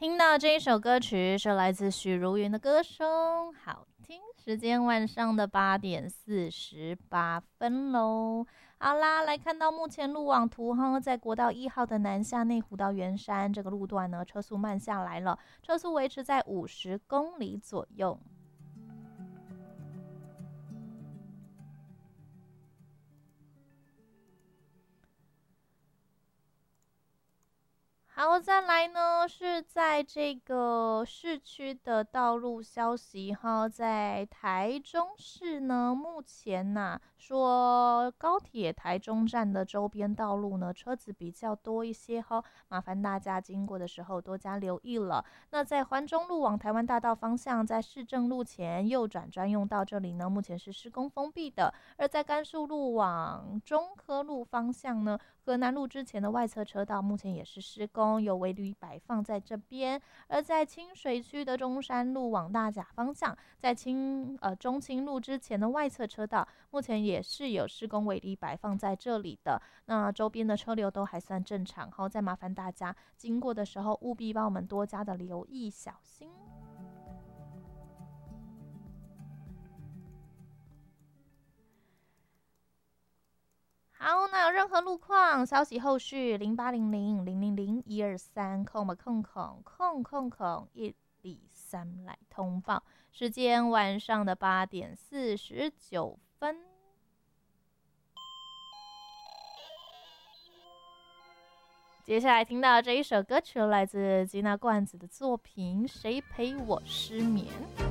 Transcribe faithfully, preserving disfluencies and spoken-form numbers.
听到这一首歌曲是来自许茹芸的歌声，好听。时间晚上的八点四十八分喽。好啦，来看到目前路网图哈，在国道一号的南下内湖到圆山这个路段呢，车速慢下来了，车速维持在五十公里左右。好，再来呢是在这个市区的道路消息哈，在台中市呢，目前呐、啊、说高铁台中站的周边道路呢车子比较多一些哈，麻烦大家经过的时候多加留意了。那在环中路往台湾大道方向，在市政路前右转专用道这里呢，目前是施工封闭的；而在甘肃路往中科路方向呢，河南路之前的外侧车道目前也是施工，有围篱摆放在这边。而在清水区的中山路往大甲方向，在清呃中清路之前的外侧车道，目前也是有施工围篱摆放在这里的。那周边的车流都还算正常，好，再麻烦大家经过的时候，务必帮我们多加的留意，小心。好，那有任何路况消息后续零八零零零零零一二三空嘛空空空空空一里三来通报。时间晚上的八点四十九分。接下来听到这一首歌曲来自吉娜罐子的作品《谁陪我失眠》。